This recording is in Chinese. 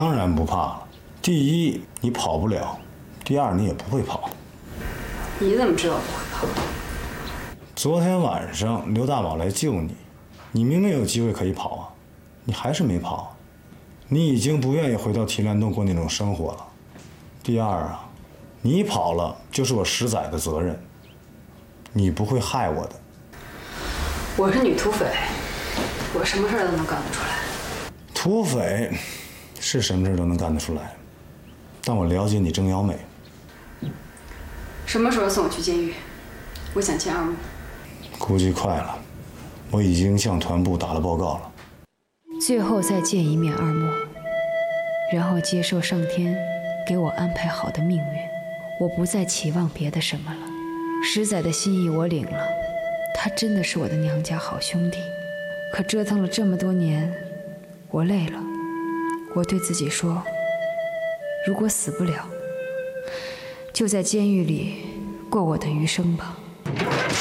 当然不怕了。第一，你跑不了；第二，你也不会跑。 你怎么知道我不会跑？ 昨天晚上刘大宝来救你，你明明有机会可以跑啊，你还是没跑。你已经不愿意回到提篮洞过那种生活了。第二啊，你跑了就是我10载的责任，你不会害我的。 我是女土匪，我什么事都能干得出来。 土匪是什么事都能干得出来，但我了解你郑瑶美。 什么时候送我去监狱？我想见二木。 估计快了，我已经向团部打了报告了。 最后再见一面二木，然后接受上天给我安排好的命运。我不再期望别的什么了。10载的心意我领了，他真的是我的娘家好兄弟。可折腾了这么多年，我累了。我对自己说，如果死不了，就在监狱里过我的余生吧。